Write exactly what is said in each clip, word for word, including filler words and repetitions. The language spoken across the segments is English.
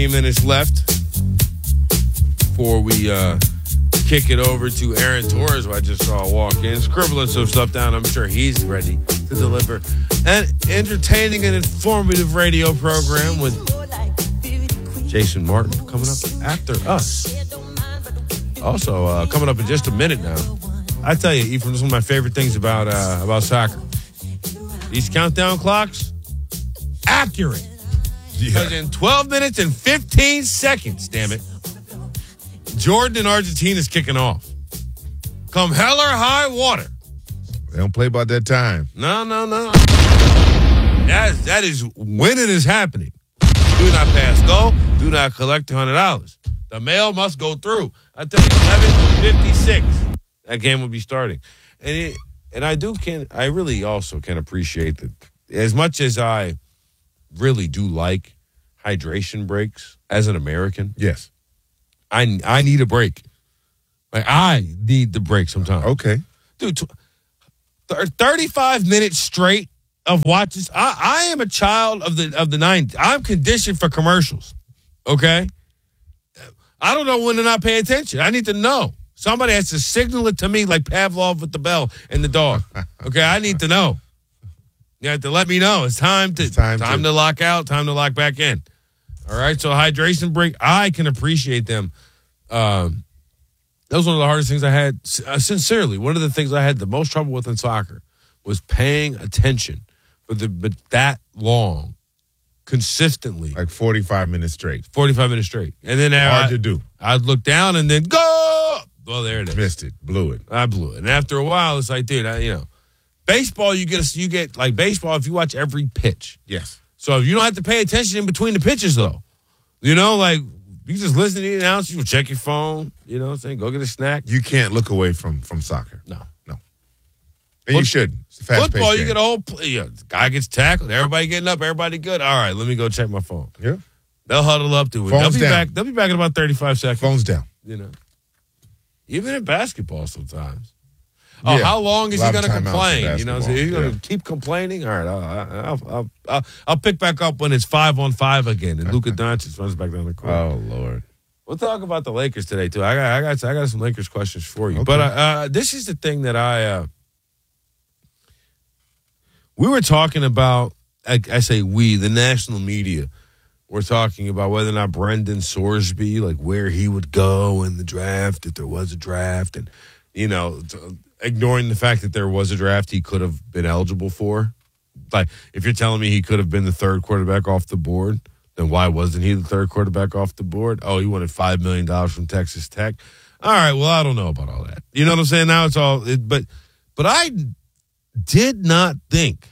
minutes left before we uh, kick it over to Aaron Torres, who I just saw walk in, scribbling some stuff down. I'm sure he's ready to deliver an entertaining and informative radio program with Jason Martin coming up after us. Also, uh, coming up in just a minute now. I tell you, Ephraim, this is one of my favorite things about uh, about soccer. These countdown clocks, accurate. Because yeah. in twelve minutes and fifteen seconds, damn it, Jordan and Argentina's kicking off. Come hell or high water. They don't play about that time. No, no, no. That is, that is when it is happening. Do not pass go. Do not collect one hundred dollars. The mail must go through. I tell you, eleven fifty-six, that game will be starting. And it, and I do can I really also can appreciate that as much as I really do like hydration breaks as an American. Yes. I I need a break. Like I need the break sometimes. Okay. Dude, thirty-five minutes straight of watches. I, I am a child of the of the nineties. I'm conditioned for commercials. Okay? I don't know when to not pay attention. I need to know. Somebody has to signal it to me like Pavlov with the bell and the dog. Okay, I need to know. You have to let me know. It's time to it's time, time to. to lock out, time to lock back in. All right, so hydration break, I can appreciate them. Um, that was one of the hardest things I had. Uh, sincerely, one of the things I had the most trouble with in soccer was paying attention for the but that long, consistently. Like forty-five minutes straight. forty-five minutes straight. And then hard I, to do. I'd look down and then go. Well, there it is. Missed it. Blew it. I blew it. And after a while, it's like, dude, I, you know, baseball, you get, a, you get like baseball if you watch every pitch. Yes. So you don't have to pay attention in between the pitches, though. You know, like, you just listen to the announcer, you check your phone, you know what I'm saying? Go get a snack. You can't look away from, from soccer. No. No. And you shouldn't. It's a fast-paced Football, game. you get a whole, you know, guy gets tackled, everybody getting up, everybody good. All right, let me go check my phone. Yeah. They'll huddle up to it. Phones they'll be down. back. They'll be back in about thirty-five seconds. Phones down. You know. Even in basketball sometimes. Oh, Yeah. how long is he going to timeouts in complain? You know, so basketball. he's going to Yeah. keep complaining. All right, I'll, I'll, I'll, I'll, I'll pick back up when it's five on five again, and Luka Doncic runs back down the court. Oh Lord. We'll talk about the Lakers today too. I got, I got, I got some Lakers questions for you. Okay. But uh, uh, this is the thing that I, uh, we were talking about. I, I say we, the national media. We're talking about whether or not Brendan Sorsby, like where he would go in the draft, if there was a draft, and, you know, ignoring the fact that there was a draft he could have been eligible for. Like, if you're telling me he could have been the third quarterback off the board, then why wasn't he the third quarterback off the board? Oh, he wanted five million dollars from Texas Tech. All right, well, I don't know about all that. You know what I'm saying? Now it's all, it, but, but I did not think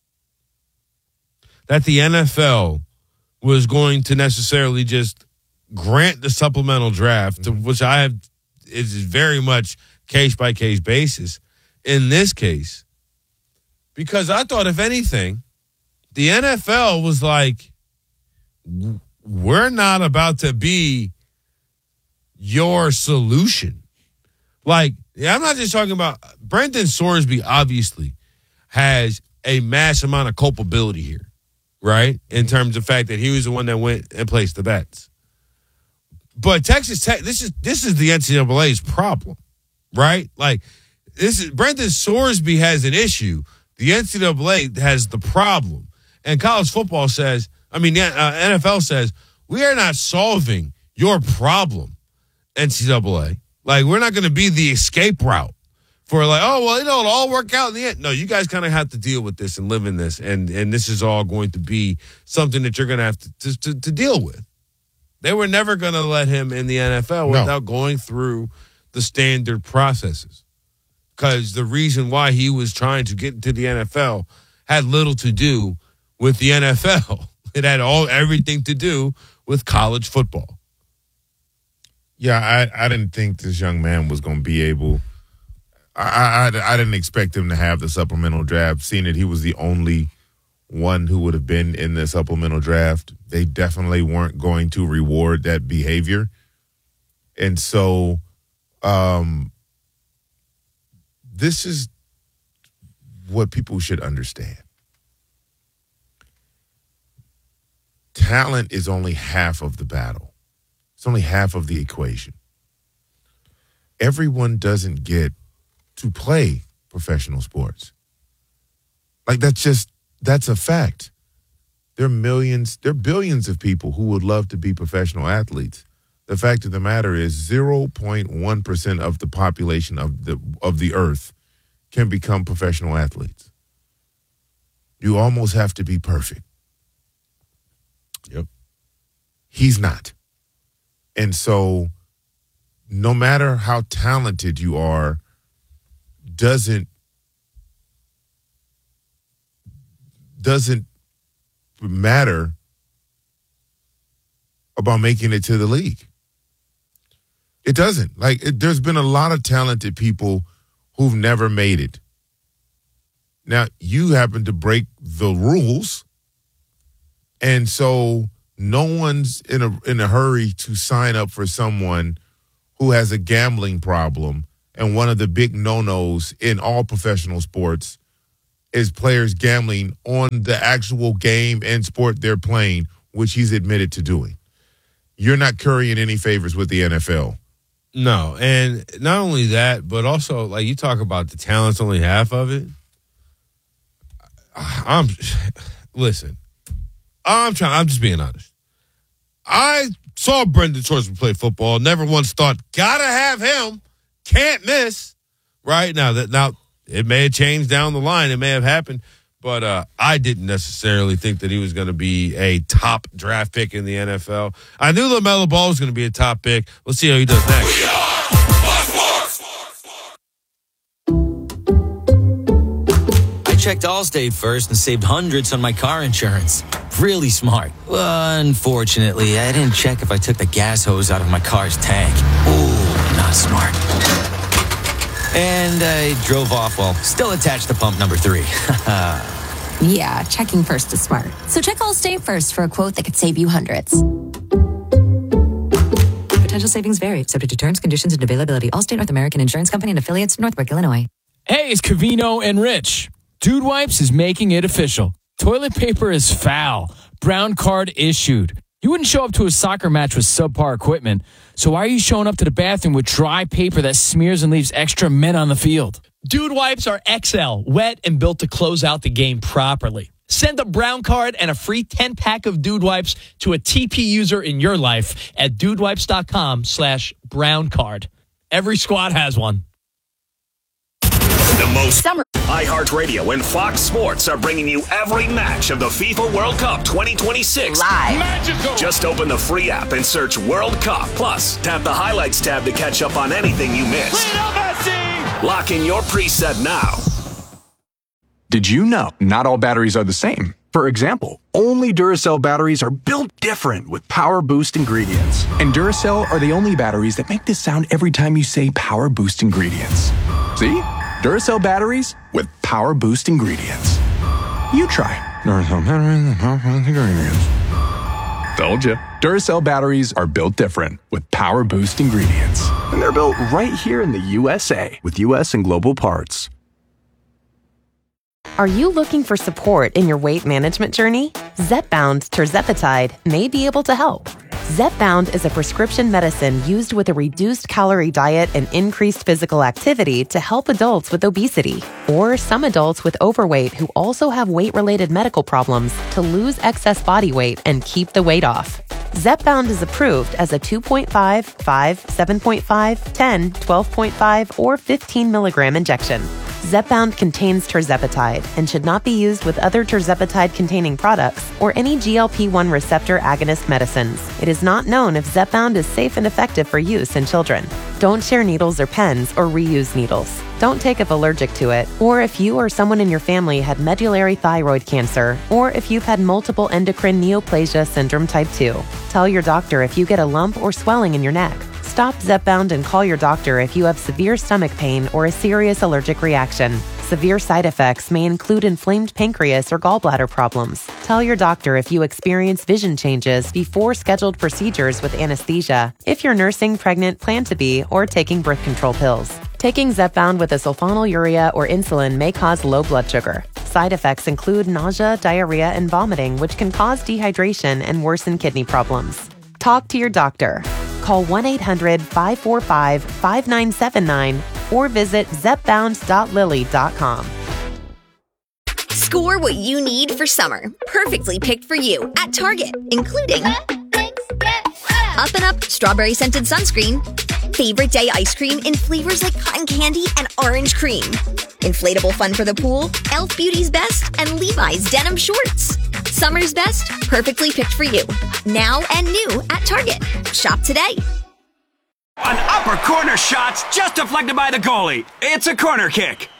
that the N F L was going to necessarily just grant the supplemental draft, mm-hmm. which I have is very much case by case basis in this case, because I thought, if anything, the N F L was like, we're not about to be your solution. Like, I'm not just talking about Brendan Sorsby. Obviously, has a mass amount of culpability here. Right? In terms of the fact that he was the one that went and placed the bets. But Texas Tech, this is this is the N C double A's problem. Right? Like, this is Brendan Sorsby has an issue. The N C double A has the problem. And college football says, I mean, the uh, N F L says, we are not solving your problem, N C double A. Like, we're not going to be the escape route. For like, oh, well, you know, it'll all work out in the end. No, you guys kind of have to deal with this and live in this. And and this is all going to be something that you're going to have to, to, to deal with. They were never going to let him in the N F L No. without going through the standard processes. Because the reason why he was trying to get into the N F L had little to do with the N F L. It had all everything to do with college football. Yeah, I, I didn't think this young man was going to be able – I, I I didn't expect him to have the supplemental draft, seeing that he was the only one who would have been in the supplemental draft. They definitely weren't going to reward that behavior. And so um, this is what people should understand. talent is only half of the battle. It's only half of the equation. Everyone doesn't get to play professional sports. Like, that's just, that's a fact. There are millions, there are billions of people who would love to be professional athletes. The fact of the matter is zero point one percent of the population of the of the earth can become professional athletes. You almost have to be perfect. Yep. He's not. And so no matter how talented you are, doesn't doesn't matter about making it to the league. It doesn't. Like, it, there's been a lot of talented people who've never made it. Now, you happen to break the rules, and so no one's in a in a hurry to sign up for someone who has a gambling problem. And one of the big no-nos in all professional sports is players gambling on the actual game and sport they're playing, which he's admitted to doing. You're not currying any favors with the N F L. No, and not only that, but also, like, you talk about the talent's only half of it. I'm listen. I'm trying. I'm just being honest. I saw Brendan Schwartzman play football. Never once thought, gotta have him. Can't miss. Right now, that now it may have changed down the line. It may have happened, but uh, I didn't necessarily think that he was going to be a top draft pick in the N F L. I knew LaMelo Ball was going to be a top pick. Let's see how he does next. I checked Allstate first and saved hundreds on my car insurance. Really smart. Well, unfortunately, I didn't check if I took the gas hose out of my car's tank. Ooh, not smart. And I drove off while still attached to pump number three. Yeah, checking first is smart. So check Allstate first for a quote that could save you hundreds. Potential savings vary, subject to terms, conditions, and availability. Allstate North American Insurance Company and affiliates, Northbrook, Illinois. Hey, it's Covino and Rich. Dude Wipes is making it official. Toilet paper is foul. Brown card issued. You wouldn't show up to a soccer match with subpar equipment, so why are you showing up to the bathroom with dry paper that smears and leaves extra men on the field? Dude Wipes are X L, wet and built to close out the game properly. Send a brown card and a free ten-pack of Dude Wipes to a T P user in your life at dudewipes.com slash brown card. Every squad has one. The most Summer. iHeartRadio and Fox Sports are bringing you every match of the FIFA World Cup twenty twenty-six. Live. Magical. Just open the free app and search World Cup. Plus, tap the highlights tab to catch up on anything you missed. Lock in your preset now. Did you know not all batteries are the same? For example, only Duracell batteries are built different with Power Boost ingredients. And Duracell are the only batteries that make this sound every time you say Power Boost ingredients. See? Duracell batteries with Power Boost ingredients. You try. Duracell batteries with Power Boost ingredients. Told you. Duracell batteries are built different with Power Boost ingredients. And they're built right here in the U S A with U S and global parts. Are you looking for support in your weight management journey? Zepbound tirzepatide may be able to help. Zepbound is a prescription medicine used with a reduced calorie diet and increased physical activity to help adults with obesity or some adults with overweight who also have weight-related medical problems to lose excess body weight and keep the weight off. Zepbound is approved as a two point five, five, seven point five, ten, twelve point five, or fifteen milligram injection. Zepbound contains tirzepatide and should not be used with other tirzepatide-containing products or any G L P one receptor agonist medicines. It is not known if Zepbound is safe and effective for use in children. Don't share needles or pens or reuse needles. Don't take if allergic to it, or if you or someone in your family had medullary thyroid cancer, or if you've had multiple endocrine neoplasia syndrome type two. Tell your doctor if you get a lump or swelling in your neck. Stop Zepbound and call your doctor if you have severe stomach pain or a serious allergic reaction. Severe side effects may include inflamed pancreas or gallbladder problems. Tell your doctor if you experience vision changes before scheduled procedures with anesthesia, if you're nursing, pregnant, plan to be, or taking birth control pills. Taking Zepbound with a sulfonylurea or insulin may cause low blood sugar. Side effects include nausea, diarrhea, and vomiting, which can cause dehydration and worsen kidney problems. Talk to your doctor. Call one eight hundred five four five five nine seven nine or visit zepbound dot lilly dot com. Score what you need for summer. Perfectly picked for you at Target, including Up and Up Strawberry Scented Sunscreen, Favorite Day Ice Cream in flavors like cotton candy and orange cream, inflatable fun for the pool, e l f Beauty's Best, and Levi's Denim Shorts. Summer's best, perfectly picked for you. Now and new at Target. Shop today. An upper corner shot's just deflected by the goalie. It's a corner kick.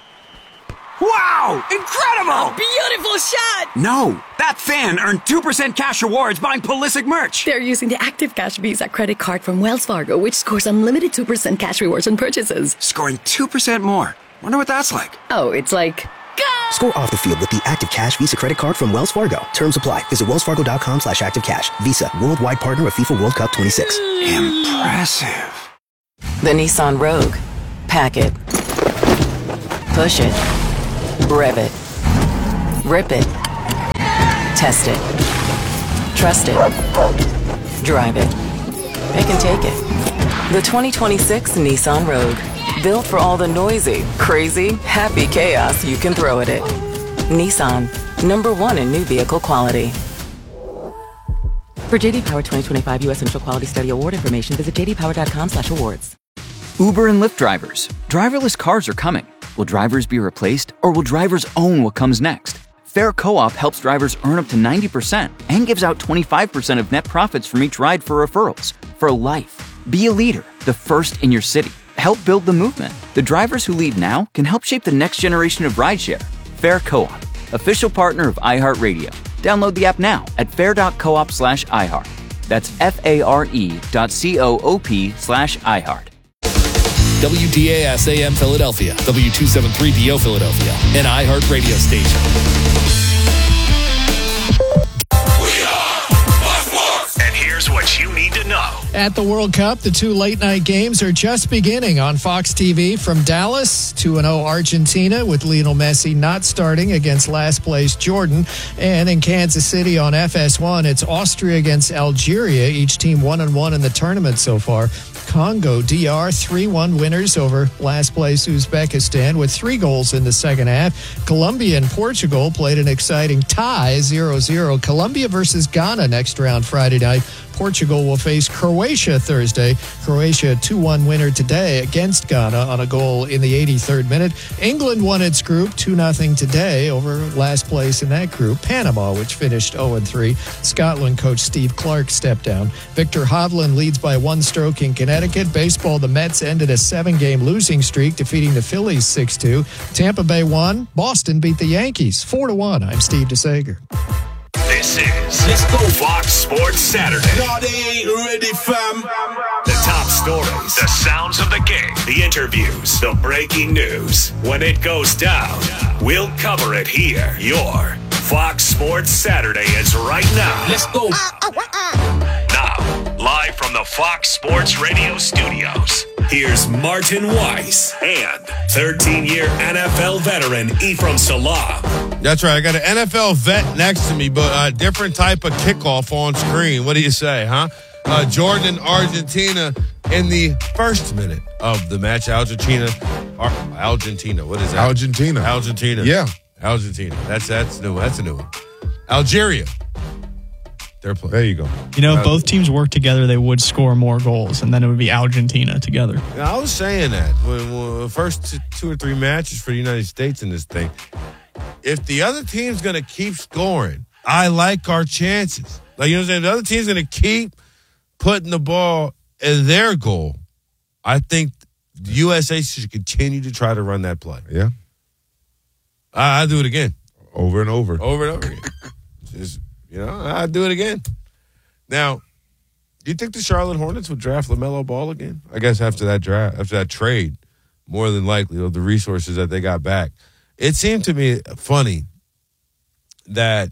Wow! Incredible! Beautiful shot! No, that fan earned two percent cash rewards buying Pulisic merch. They're using the Active Cash Visa credit card from Wells Fargo, which scores unlimited two percent cash rewards on purchases. Scoring two percent more. Wonder what that's like. Oh, it's like... Go! Score off the field with the Active Cash Visa credit card from Wells Fargo. Terms apply. Visit wellsfargo.com slash activecash. Visa, worldwide partner of FIFA World Cup twenty-six. Impressive. The Nissan Rogue. Pack it. Push it. Rev it. Rip it. Test it. Trust it. Drive it. It can take it. The twenty twenty-six Nissan Rogue. Built for all the noisy, crazy, happy chaos you can throw at it. Nissan. Number one in new vehicle quality. For J D Power twenty twenty-five U S Initial Quality Study Award information, visit j d power dot com slash awards. Uber and Lyft drivers. Driverless cars are coming. Will drivers be replaced, or will drivers own what comes next? Fair Co-op helps drivers earn up to ninety percent and gives out twenty-five percent of net profits from each ride for referrals. For life. Be a leader, the first in your city. Help build the movement. The drivers who lead now can help shape the next generation of rideshare. Fair Co-op, official partner of iHeartRadio. Download the app now at fair.coop slash iHeart. That's F-A-R-E dot C-O-O-P slash iHeart. W D A S A M Philadelphia, W two seventy-three D O Philadelphia, an iHeart radio station. And here's what you need to know. At the World Cup, the two late-night games are just beginning on Fox T V. From Dallas, two and oh Argentina, with Lionel Messi not starting against last-place Jordan. And in Kansas City on F S one, it's Austria against Algeria, each team one and one in the tournament so far. Congo D R three one winners over last-place Uzbekistan with three goals in the second half. Colombia and Portugal played an exciting tie, zero zero. Colombia versus Ghana next round Friday night. Portugal will face Croatia Thursday. Croatia two one winner today against Ghana on a goal in the eighty-third minute. England won its group two nothing today over last place in that group, Panama, which finished oh and three. Scotland coach Steve Clark stepped down. Victor Hovland leads by one stroke in Connecticut. Baseball, the Mets ended a seven-game losing streak, defeating the Phillies six two. Tampa Bay won. Boston beat the Yankees four to one. I'm Steve DeSager. This is Let's Go Fox Sports Saturday. No, they ain't ready, fam. The top stories, the sounds of the game, the interviews, the breaking news. When it goes down, we'll cover it here. Your Fox Sports Saturday is right now. Let's go. Now, live from the Fox Sports Radio studios, here's Martin Weiss and thirteen-year N F L veteran Ephraim Salam. That's right. I got an N F L vet next to me, but a different type of kickoff on screen. What do you say, huh? Uh, Jordan, Argentina, in the first minute of the match. Argentina, Ar- Argentina. What is that? Argentina. Argentina. Yeah. Argentina. That's that's new. That's a new one. Algeria. They're playing. There you go. You know, if Uh, both teams work together, they would score more goals, and then it would be Argentina together. I was saying that when, when the first two, two or three matches for the United States in this thing. If the other team's going to keep scoring, I like our chances. Like, you know what I'm saying? The other team's going to keep putting the ball in their goal. I think the U S A should continue to try to run that play. Yeah. I, I'll do it again. Over and over. Over and over again. Just, you know, I'll do it again. Now, do you think the Charlotte Hornets would draft LaMelo Ball again? I guess after that draft, after that trade, more than likely, of the resources that they got back. It seemed to me funny that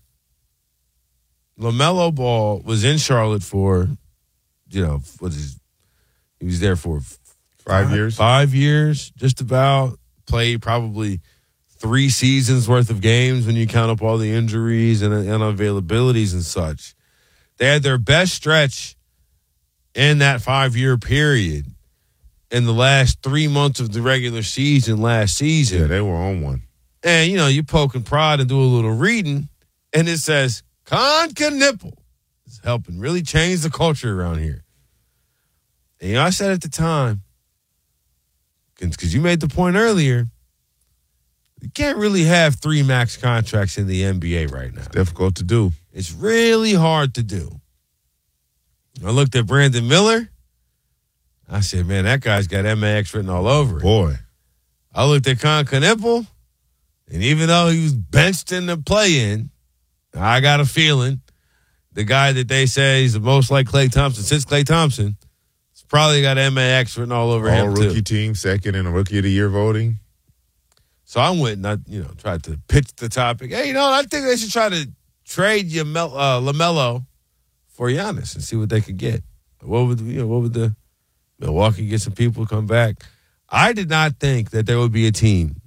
LaMelo Ball was in Charlotte for, you know, what is he was there for five years, five years, just about. Played probably three seasons worth of games when you count up all the injuries and unavailabilities and such. They had their best stretch in that five-year period in the last three months of the regular season last season. Yeah, they were on one. And, you know, you poke and prod and do a little reading, and it says, Con Knipple is helping really change the culture around here. And, you know, I said at the time, because you made the point earlier, you can't really have three max contracts in the N B A right now. It's difficult to do. It's really hard to do. I looked at Brandon Miller. I said, man, that guy's got M A X written all over it. Boy. I looked at Con Knipple, and even though he was benched in the play-in, I got a feeling the guy that they say is the most like Klay Thompson since Klay Thompson, it's probably got M A X written all over all him, rookie too. team, second in a Rookie of the Year voting. So I went and I, you know, tried to pitch the topic. Hey, you know, I think they should try to trade Yamel, uh, LaMelo for Giannis and see what they could get. What would you know? What would the Milwaukee get some people to come back? I did not think that there would be a team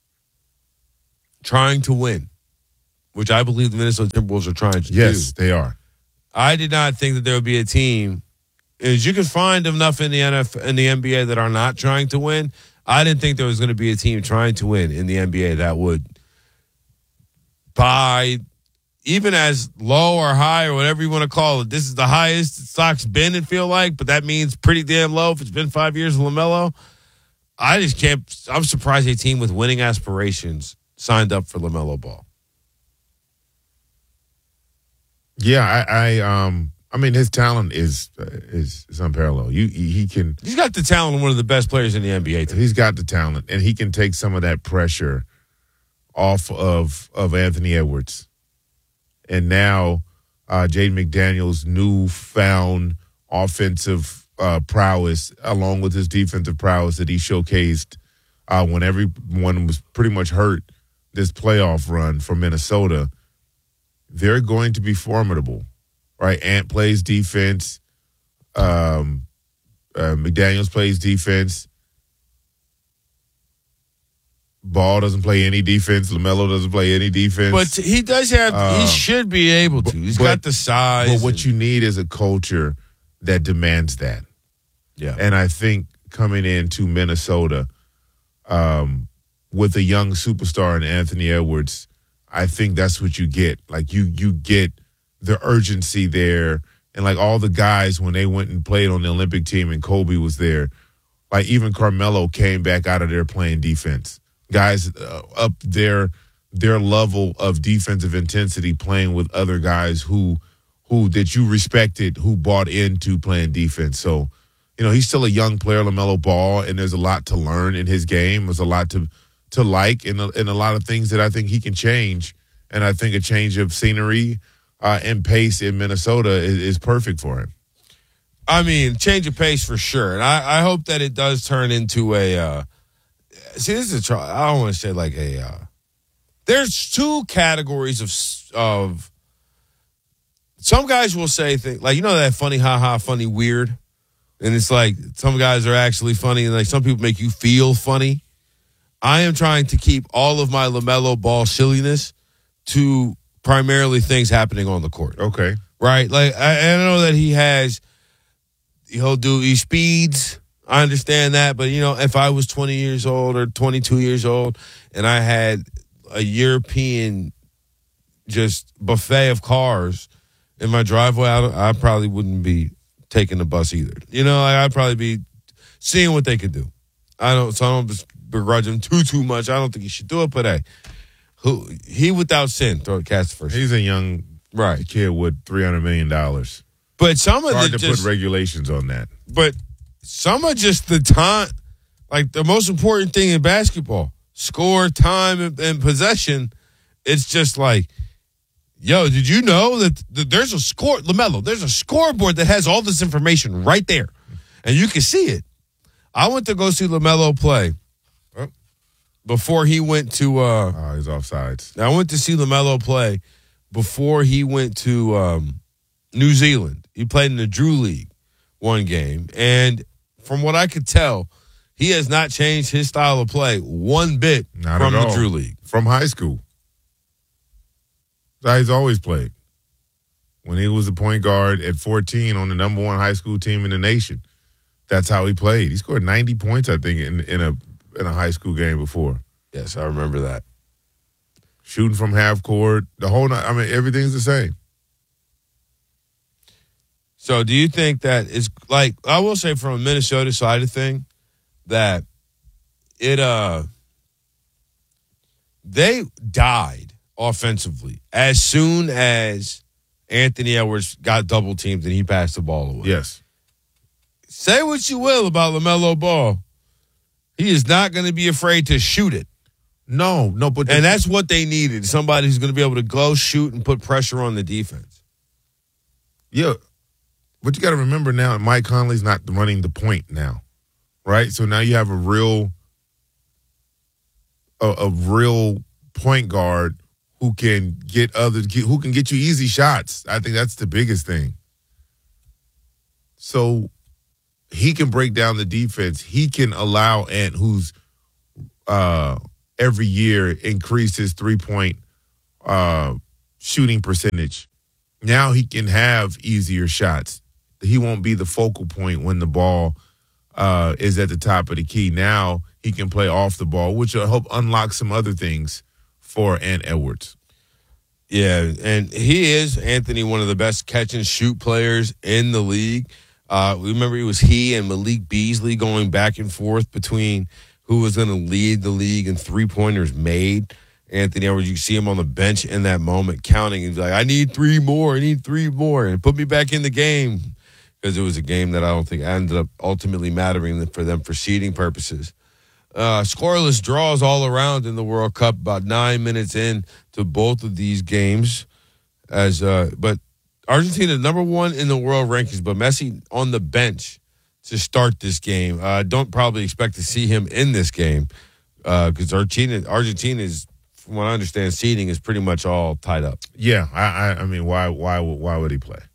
trying to win, which I believe the Minnesota Timberwolves are trying to yes, do. Yes, they are. I did not think that there would be a team, as you can find enough in the N F L, in the N B A that are not trying to win. I didn't think there was going to be a team trying to win in the N B A that would buy, even as low or high or whatever you want to call it. This is the highest stock's been, it feel like, but that means pretty damn low if it's been five years of LaMelo. I just can't. I'm surprised a team with winning aspirations signed up for LaMelo Ball. Yeah, I, I um, I mean, his talent is uh, is, is unparalleled. You, he can. He's got the talent of one of the best players in the N B A. He's got the talent, and he can take some of that pressure off of of Anthony Edwards. And now, uh, Jaden McDaniels' newfound offensive uh, prowess, along with his defensive prowess that he showcased uh, when everyone was pretty much hurt this playoff run for Minnesota, they're going to be formidable, right? Ant plays defense. Um, uh, McDaniels plays defense. Ball doesn't play any defense. LaMelo doesn't play any defense. But he does have, uh, he should be able to. He's but, got the size. But what and, you need is a culture that demands that. Yeah. And I think coming into Minnesota um, with a young superstar in Anthony Edwards, I think that's what you get. Like you, you get the urgency there, and like all the guys when they went and played on the Olympic team and Kobe was there, like even Carmelo came back out of there playing defense. Guys uh, up their their level of defensive intensity, playing with other guys who who that you respected, who bought into playing defense. So, you know, he's still a young player, LaMelo Ball, and there's a lot to learn in his game. There's a lot to to like, and a, and a lot of things that I think he can change. And I think a change of scenery uh, and pace in Minnesota is, is perfect for him. I mean, change of pace for sure. And I, I hope that it does turn into a uh, – see, this is a – I don't want to say like a uh, – there's two categories of of – some guys will say things – like, you know that funny, ha-ha, funny, weird? And it's like some guys are actually funny, and like some people make you feel funny. I am trying to keep all of my LaMelo Ball silliness to primarily things happening on the court. Okay. Right? Like, I, I know that he has, he'll do, he speeds. I understand that. But, you know, if I was twenty years old or twenty-two years old and I had a European just buffet of cars in my driveway, I, I probably wouldn't be taking the bus either. You know, like, I'd probably be seeing what they could do. I don't, so I don't begrudge him too, too much. I don't think he should do it, but hey, who, he without sin, throw it cast first. He's a young right kid with three hundred million dollars. But some of hard the to just, put regulations on that. But some of just the time, like the most important thing in basketball, score, time, and, and possession. It's just like, yo, did you know that, that there's a score, LaMelo, there's a scoreboard that has all this information right there, and you can see it. I went to go see LaMelo play oh. before he went to. Uh, oh, he's offsides. I went to see LaMelo play before he went to um, New Zealand. He played in the Drew League one game, and from what I could tell, He has not changed his style of play one bit Not from at the all. Drew League. From high school. That's how he's always played. When he was the point guard at fourteen on the number one high school team in the nation, that's how he played. He scored ninety points, I think, in, in a in a high school game before. Yes, I remember that. Shooting from half court, the whole night. I mean, everything's the same. So do you think that it's like, I will say from a Minnesota side of thing, that it, uh, they died offensively as soon as Anthony Edwards got double teamed and he passed the ball away. Yes. Say what you will about LaMelo Ball. He is not going to be afraid to shoot it. No, no, but and that's what they needed. Somebody who's going to be able to go shoot and put pressure on the defense. Yeah. But you got to remember now, Mike Conley's not running the point now, right? So now you have a real, a, a real point guard who can get other, who can get you easy shots. I think that's the biggest thing. So he can break down the defense. He can allow Ant, who's uh, every year increased his three-point uh, shooting percentage. Now he can have easier shots. He won't be the focal point when the ball uh, is at the top of the key. Now he can play off the ball, which will help unlock some other things for Ant Edwards. Yeah, and he is, Anthony, one of the best catch and shoot players in the league. Uh, remember, it was he and Malik Beasley going back and forth between who was going to lead the league in three-pointers made. Anthony Edwards, you see him on the bench in that moment counting. He's like, I need three more. I need three more. And put me back in the game. Because it was a game that I don't think ended up ultimately mattering for them for seeding purposes. Uh, scoreless draws all around in the World Cup, about nine minutes in to both of these games. As uh, But Argentina, number one in the world rankings, but Messi on the bench to start this game. I uh, don't probably expect to see him in this game because uh, Argentina, Argentina is, from what I understand, seeding is pretty much all tied up. Yeah, I, I, I mean, why, why, why would he play?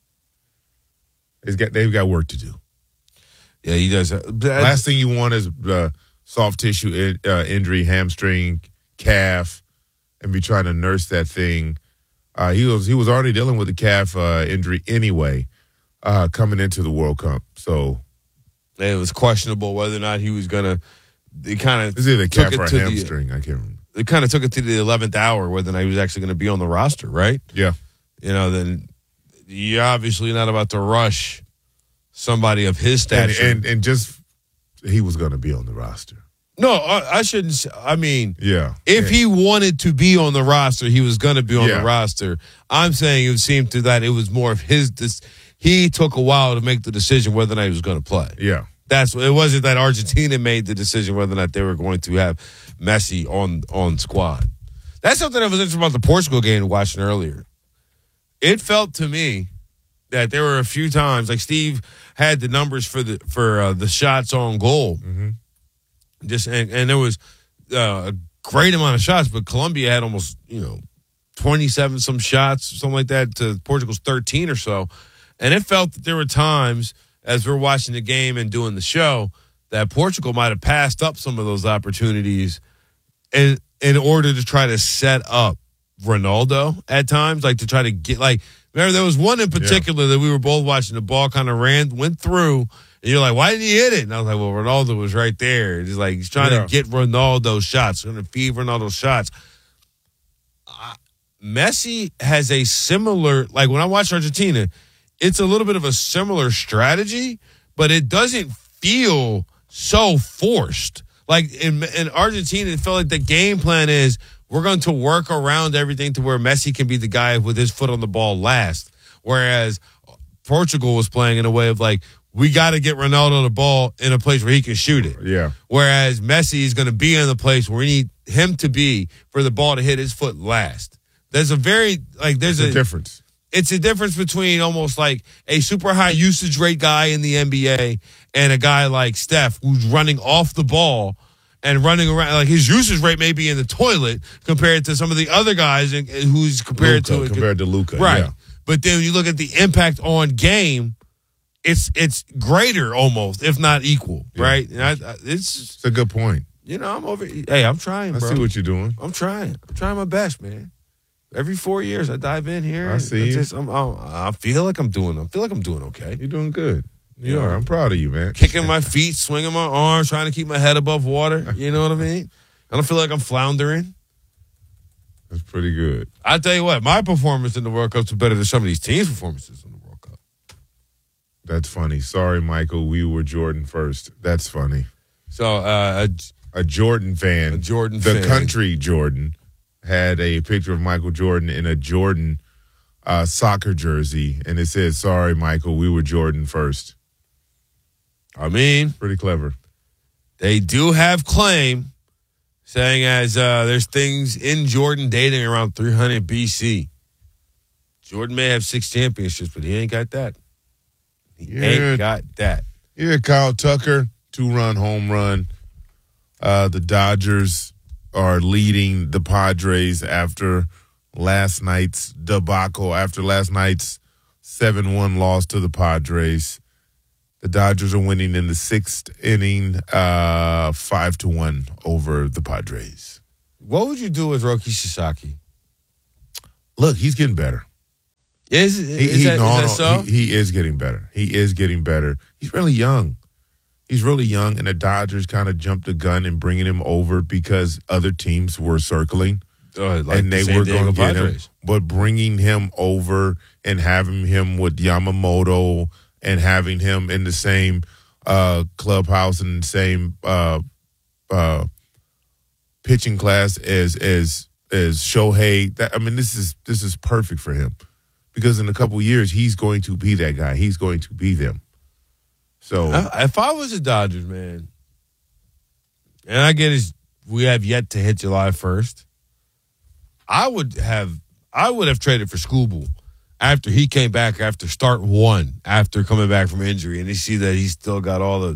He's got, they've got work to do. Yeah, he does. Last thing you want is uh, soft tissue in, uh, injury, hamstring, calf, and be trying to nurse that thing. Uh, he was he was already dealing with a calf uh, injury anyway, uh, coming into the World Cup. So it was questionable whether or not he was gonna. They kind of is it a calf or a hamstring? The, I can't remember. They kind of took it to the eleventh hour whether or not he was actually going to be on the roster, right? Yeah. You know, then you're obviously not about to rush somebody of his stature. And, and, and just, he was going to be on the roster. No, I, I shouldn't say, I mean, yeah. if yeah. he wanted to be on the roster, he was going to be on yeah. the roster. I'm saying it seemed to that it was more of his, this, he took a while to make the decision whether or not he was going to play. Yeah. That's it wasn't that Argentina made the decision whether or not they were going to have Messi on, on squad. That's something that was interesting about the Portugal game watching earlier. It felt to me that there were a few times, like Steve had the numbers for the for uh, the shots on goal, mm-hmm. just and, and there was uh, a great amount of shots, but Colombia had almost you know twenty-seven some shots, something like that, to Portugal's thirteen or so, and it felt that there were times as we're watching the game and doing the show that Portugal might have passed up some of those opportunities in in order to try to set up Ronaldo at times, like to try to get like. Remember, there was one in particular yeah. that we were both watching. The ball kind of ran, went through, and you're like, "Why didn't he hit it?" And I was like, "Well, Ronaldo was right there. It's like he's trying yeah. to get Ronaldo's shots, trying to feed Ronaldo's shots." Uh, Messi has a similar, like when I watch Argentina, it's a little bit of a similar strategy, but it doesn't feel so forced. Like in, in Argentina, it felt like the game plan is, we're going to work around everything to where Messi can be the guy with his foot on the ball last. Whereas Portugal was playing in a way of like, we got to get Ronaldo the ball in a place where he can shoot it. Yeah. Whereas Messi is going to be in the place where we need him to be for the ball to hit his foot last. There's a very, like, there's a, a difference. It's a difference between almost like a super high usage rate guy in the N B A and a guy like Steph who's running off the ball and running around, like his usage rate may be in the toilet compared to some of the other guys in, who's compared Luka, to compared to Luka, right? Yeah. But then when you look at the impact on game, it's it's greater almost, if not equal, Yeah. right? And I, I, it's It's a good point. you know I'm over. Hey, I'm trying, I bro. see what you're doing. I'm trying. I'm trying my best, man. Every four years, I dive in here. I and see you. Just, I'm, I'm, I feel like I'm doing. I feel like I'm doing okay. You're doing good. You Yeah. are. I'm proud of you, man. Kicking my feet, swinging my arms, trying to keep my head above water. You know what I mean? I don't feel like I'm floundering. That's pretty good. I tell you what, my performance in the World Cup is better than some of these teams' performances in the World Cup. That's funny. Sorry, Michael. We were Jordan first. That's funny. So uh, a, a Jordan fan, a Jordan the fan. country Jordan, had a picture of Michael Jordan in a Jordan uh, soccer jersey, and it said, "Sorry, Michael, we were Jordan first." I mean, pretty clever. They do have claim, saying as uh, there's things in Jordan dating around three hundred B C. Jordan may have six championships, but he ain't got that. He Yeah. ain't got that. Yeah, Kyle Tucker, two-run home run. Uh, the Dodgers are leading the Padres after last night's debacle, after last night's seven one loss to the Padres. The Dodgers are winning in the sixth inning, uh, five to one over the Padres. What would you do with Roki Sasaki? Look, he's getting better. Is, He, is, he, that, no, is that no, so? He, he is getting better. He is getting better. He's really young. He's really young, and the Dodgers kind of jumped the gun in bringing him over because other teams were circling, Oh, like and the they San were Diego going to get him. Padres. But bringing him over and having him with Yamamoto and having him in the same uh, clubhouse and the same uh, uh, pitching class as as as Shohei. That, I mean, this is this is perfect for him because in a couple of years he's going to be that guy. He's going to be them. So I- If I was a Dodgers, man, and I get it, we have yet to hit July first, I would have I would have traded for Scooble after he came back after start one, after coming back from injury, and you see that he's still got all the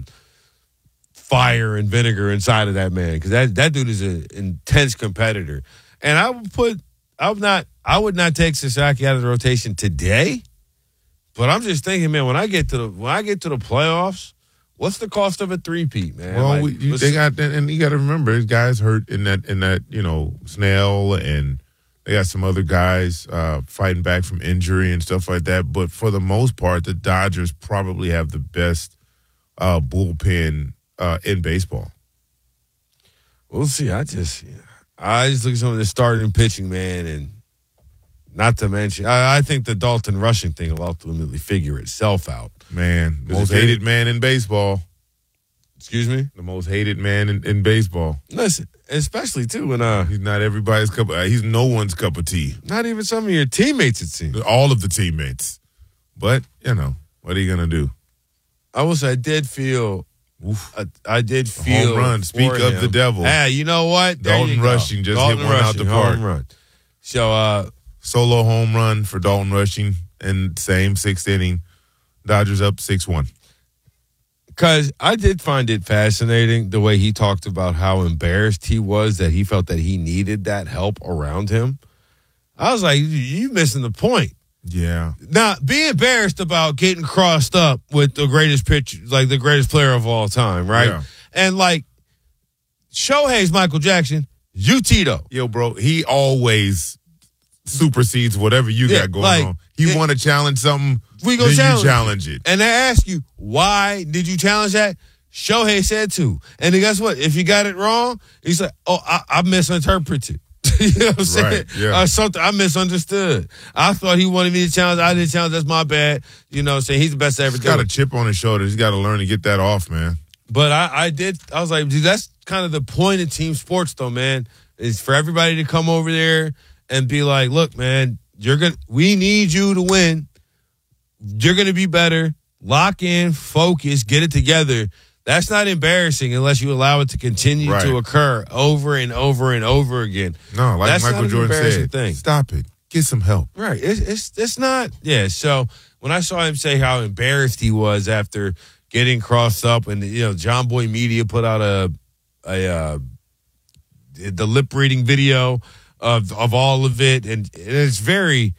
fire and vinegar inside of that man, because that, that dude is an intense competitor. And I would put I would not I would not take Sasaki out of the rotation today. But I'm just thinking, man, when I get to the when I get to the playoffs, what's the cost of a three-peat, man? well, Like, we, you, let's- they got and you got to remember, his guys hurt in that in that you know Snell, and they got some other guys uh, fighting back from injury and stuff like that. But for the most part, the Dodgers probably have the best uh, bullpen uh, in baseball. We'll see. I just I just look at some of the starting pitching, man, and not to mention, I, I think the Dalton Rushing thing will ultimately figure itself out. Man, the Is most it- hated man in baseball. Excuse me? The most hated man in, in baseball. Listen, especially too when uh he's not everybody's cup. Uh, he's no one's cup of tea. not even some of your teammates, it seems. All of the teammates. But you know what are you gonna do? I will say I did feel. I, I did feel home run. Speak for of him. the devil. Hey, you know what? There Dalton you go. Rushing just Dalton hit one out the Rushing, park. home run. So uh Solo home run for Dalton Rushing and same sixth inning. Dodgers up six one. Because I did find it fascinating the way he talked about how embarrassed he was that he felt that he needed that help around him. I was like, you missing the point. Yeah. Now, be embarrassed about getting crossed up with the greatest pitcher, like the greatest player of all time, right? Yeah. And like, Shohei's Michael Jackson, you Tito. Yo, bro, he always supersedes whatever you Yeah, got going like, on. He want to challenge something, We gonna then challenge, you challenge it. And they ask you, why did you challenge that? Shohei said to. And then guess what? If you got it wrong, he's like, oh, I, I misinterpreted. You know what I'm saying? Right, yeah. Uh, something I misunderstood. I thought he wanted me to challenge. I didn't challenge. That's my bad. You know what I'm saying? He's the best I ever He's did. got a chip on his shoulder. He's got to learn to get that off, man. But I, I did. I was like, dude, that's kind of the point of team sports, though, man. Is for everybody to come over there and be like, look, man, you're gonna. We need you to win. You're gonna be better. Lock in, focus, get it together. That's not embarrassing unless you allow it to continue Right. to occur over and over and over again. No, like That's Michael not an Jordan embarrassing said, thing. stop it. Get some help. Right. It's, it's it's not. Yeah. So when I saw him say how embarrassed he was after getting crossed up, and you know, John Boy Media put out a a uh, the lip reading video of of all of it, and it's very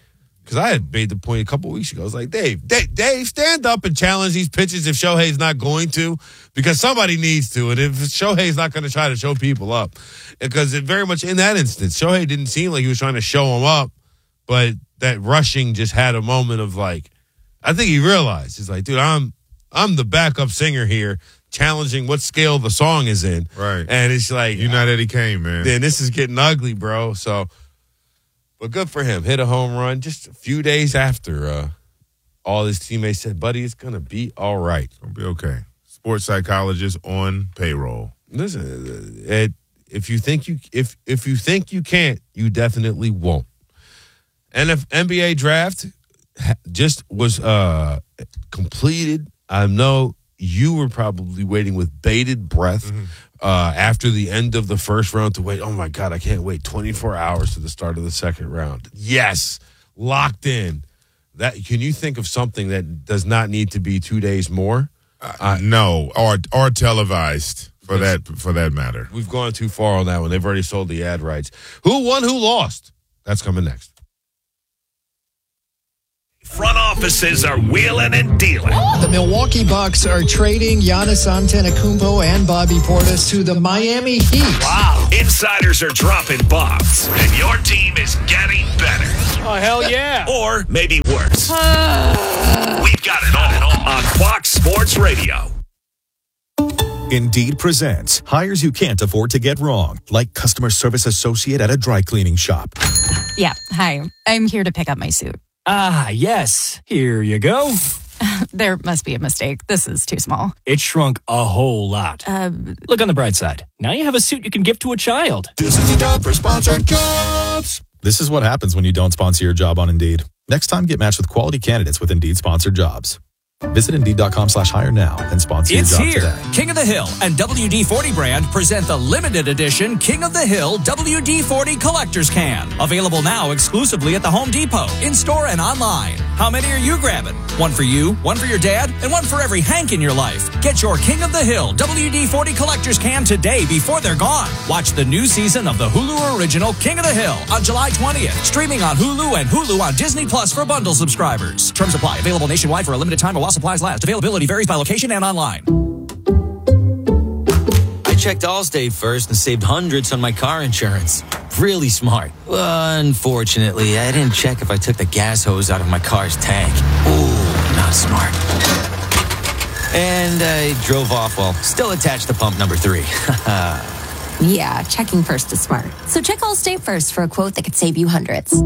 because I had made the point a couple weeks ago. I was like, Dave, Dave, Dave, stand up and challenge these pitches if Shohei's not going to, because somebody needs to. And if Shohei's not going to try to show people up, because it very much in that instance, Shohei didn't seem like he was trying to show him up, but that rushing just had a moment of like, I think he realized, he's like, dude, I'm I'm the backup singer here, challenging what scale the song is in. Right. And it's like, you're not Eddie Kane, man. Then this is getting ugly, bro. So, but good for him. Hit a home run just a few days after uh, all his teammates said, buddy, it's going to be all right. It's going to be okay. Sports psychologist on payroll. Listen, it, if you think you if if you think you can't, you definitely won't. And if N B A draft just was uh, completed, I know you were probably waiting with bated breath mm-hmm. uh, after the end of the first round to wait. Oh, my God, I can't wait twenty-four hours to the start of the second round. Yes, locked in. That can you think of something that does not need to be two days more? Uh, uh, no, or or televised for that for that matter. We've gone too far on that one. They've already sold the ad rights. Who won? Who lost? That's coming next. Front offices are wheeling and dealing. The Milwaukee Bucks are trading Giannis Antetokounmpo and Bobby Portis to the Miami Heat. Wow. Insiders are dropping bombs, and your team is getting better. Oh, hell yeah. Or maybe worse. We've got it all on Fox Sports Radio. Indeed presents hires you can't afford to get wrong, like customer service associate at a dry cleaning shop. Yeah, hi. I'm here to pick up my suit. Ah, yes. Here you go. There must be a mistake. This is too small. It shrunk a whole lot. Uh, Look on the bright side. Now you have a suit you can give to a child. This is the time for sponsored jobs. This is what happens when you don't sponsor your job on Indeed. Next time, get matched with quality candidates with Indeed sponsored jobs. Visit Indeed.com slash hire now and sponsor it's your job here. today. King of the Hill and W D forty brand present the limited edition King of the Hill W D forty Collector's Can. Available now exclusively at the Home Depot, in-store and online. How many are you grabbing? One for you, one for your dad, and one for every Hank in your life. Get your King of the Hill W D forty Collector's Can today before they're gone. Watch the new season of the Hulu original King of the Hill on July twentieth. Streaming on Hulu and Hulu on Disney Plus for bundle subscribers. Terms apply. Available nationwide for a limited time while supplies last. Availability varies by location and online. I checked Allstate first and saved hundreds on my car insurance. Really smart. Unfortunately, I didn't check if I took the gas hose out of my car's tank. Ooh, not smart. And I drove off while still attached to pump number three. Yeah, checking first is smart. So check Allstate first for a quote that could save you hundreds.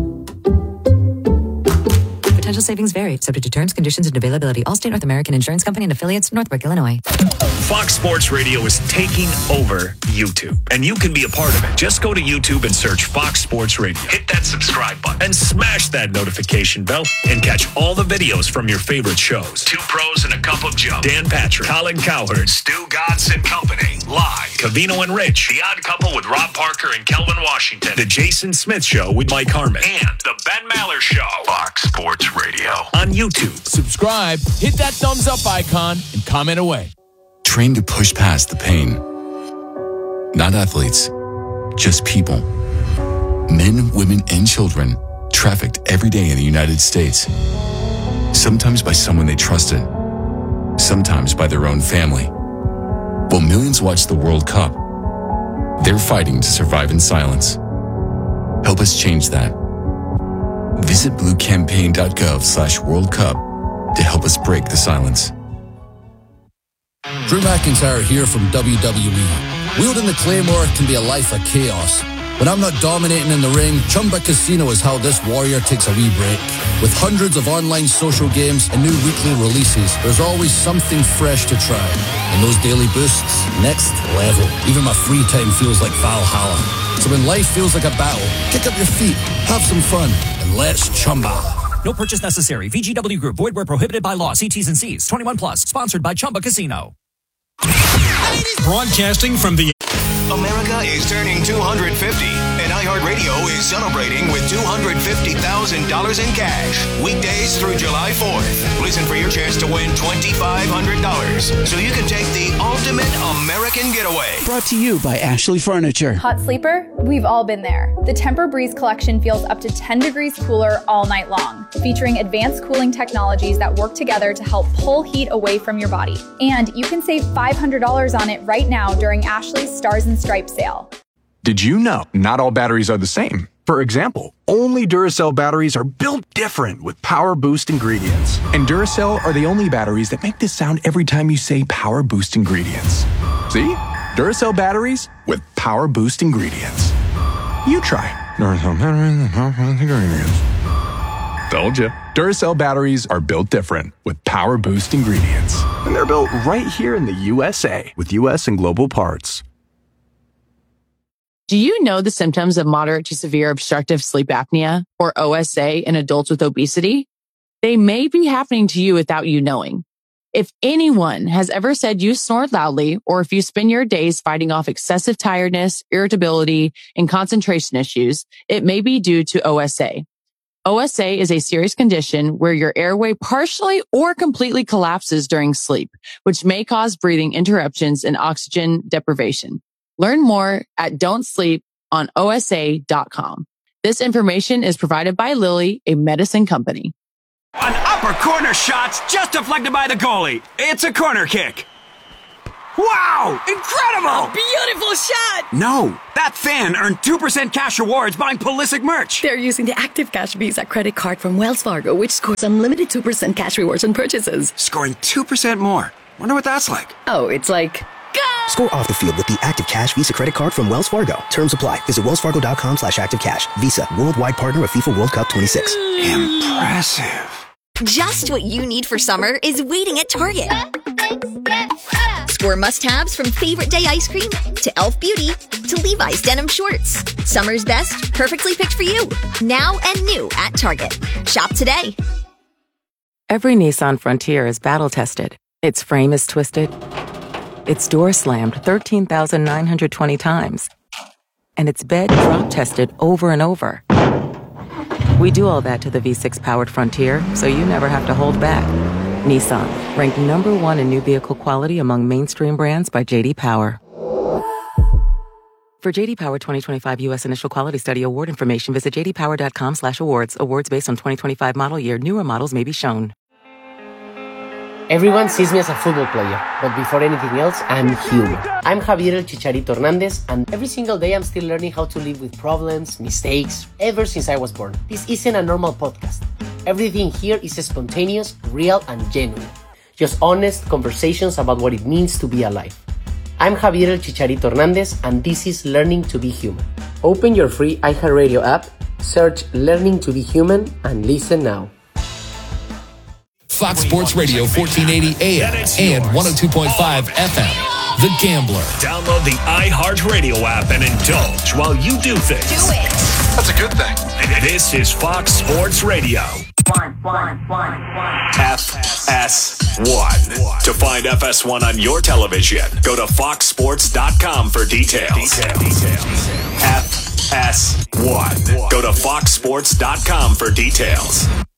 Potential savings vary, subject to terms, conditions, and availability. Allstate North American Insurance Company and affiliates, Northbrook, Illinois. Fox Sports Radio is taking over YouTube, and you can be a part of it. Just go to YouTube and search Fox Sports Radio. Hit that subscribe button and smash that notification bell and catch all the videos from your favorite shows. Two Pros and a Cup of Joe. Dan Patrick, Colin Cowherd, Stu Godson Company. Live. Cavino and Rich. The Odd Couple with Rob Parker and Kelvin Washington. The Jason Smith Show with Mike Harmon. And The Ben Maller Show. Fox Sports Radio on YouTube. Subscribe, hit that thumbs up icon, and comment away. Train to push past the pain. Not athletes, just people. Men, women, and children trafficked every day in the United States. Sometimes by someone they trusted, sometimes by their own family. While millions watch the World Cup, they're fighting to survive in silence. Help us change that. Visit bluecampaign.gov slash World Cup to help us break the silence. Drew McIntyre here from W W E. Wielding the Claymore can be a life of chaos. When I'm not dominating in the ring, Chumba Casino is how this warrior takes a wee break. With hundreds of online social games and new weekly releases, there's always something fresh to try. And those daily boosts, next level. Even my free time feels like Valhalla. So when life feels like a battle, kick up your feet, have some fun, and let's Chumba. No purchase necessary. V G W Group. Void where prohibited by law. See T's and C's. twenty-one plus. Sponsored by Chumba Casino. Broadcasting from the America is turning two hundred fifty, and iHeartRadio is celebrating with two hundred fifty thousand dollars in cash. Weekdays through July fourth. Listen for your chance to win two thousand five hundred dollars so you can take the ultimate American getaway. Brought to you by Ashley Furniture. Hot sleeper? We've all been there. The Tempur-Breeze collection feels up to ten degrees cooler all night long, featuring advanced cooling technologies that work together to help pull heat away from your body. And you can save five hundred dollars on it right now during Ashley's Stars and Stripes sale. Did you know not all batteries are the same? For example, only Duracell batteries are built different with Power Boost ingredients. And Duracell are the only batteries that make this sound every time you say Power Boost ingredients. See? Duracell batteries with Power Boost ingredients. You try. Duracell batteries with Power Boost ingredients. Told you. Duracell batteries are built different with Power Boost ingredients. And they're built right here in the U S A with U S and global parts. Do you know the symptoms of moderate to severe obstructive sleep apnea, or O S A, in adults with obesity? They may be happening to you without you knowing. If anyone has ever said you snore loudly, or if you spend your days fighting off excessive tiredness, irritability, and concentration issues, it may be due to O S A. O S A is a serious condition where your airway partially or completely collapses during sleep, which may cause breathing interruptions and oxygen deprivation. Learn more at don't sleep on O S A dot com. This information is provided by Lilly, a medicine company. An upper corner shot's just deflected by the goalie. It's a corner kick. Wow! Incredible! A beautiful shot! No, that fan earned two percent cash rewards buying Pulisic merch. They're using the Active Cash Visa credit card from Wells Fargo, which scores unlimited two percent cash rewards on purchases. Scoring two percent more. Wonder what that's like. Oh, it's like... Score off the field with the Active Cash Visa credit card from Wells Fargo. Terms apply. Visit wellsfargo.com slash active cash. Visa, worldwide partner of FIFA World Cup twenty-six. Impressive. Just what you need for summer is waiting at Target. Score must-haves from Favorite Day ice cream to e l f Beauty to Levi's denim shorts. Summer's best, perfectly picked for you. Now and new at Target. Shop today. Every Nissan Frontier is battle-tested. Its frame is twisted. Its door slammed thirteen thousand nine hundred twenty times. And its bed drop-tested over and over. We do all that to the V six powered Frontier, so you never have to hold back. Nissan, ranked number one in new vehicle quality among mainstream brands by J D Power. For J D Power twenty twenty-five U S Initial Quality Study Award information, visit j d power dot com slash awards. Awards based on twenty twenty-five model year. Newer models may be shown. Everyone sees me as a football player, but before anything else, I'm human. I'm Javier El Chicharito Hernandez, and every single day I'm still learning how to live with problems, mistakes, ever since I was born. This isn't a normal podcast. Everything here is spontaneous, real, and genuine. Just honest conversations about what it means to be alive. I'm Javier El Chicharito Hernandez, and this is Learning to be Human. Open your free iHeartRadio app, search Learning to be Human, and listen now. Fox Sports Radio, fourteen eighty A M and one oh two point five F M. The Gambler. Download the iHeartRadio app and indulge while you do things. Do it. That's a good thing. This is Fox Sports Radio. One, one, one, one. F S one. To find F S one on your television, go to fox sports dot com for details. F S one. Go to fox sports dot com for details.